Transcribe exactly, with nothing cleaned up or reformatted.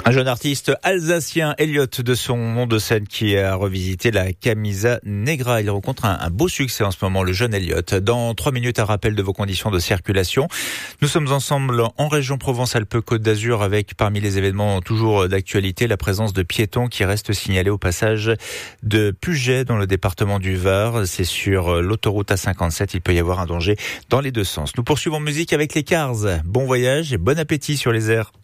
Un jeune artiste alsacien, Elliot, de son nom de scène, qui a revisité la Camisa Negra. Il rencontre un, un beau succès en ce moment, le jeune Elliot. Dans trois minutes, un rappel de vos conditions de circulation. Nous sommes ensemble en région Provence-Alpes-Côte d'Azur avec, parmi les événements toujours d'actualité, la présence de piétons qui reste signalée au passage de Puget dans le département du Var. C'est sur l'autoroute A cinquante-sept. Il peut y avoir un danger dans les deux sens. Nous poursuivons musique avec les Cars. Bon voyage et bon appétit sur les airs.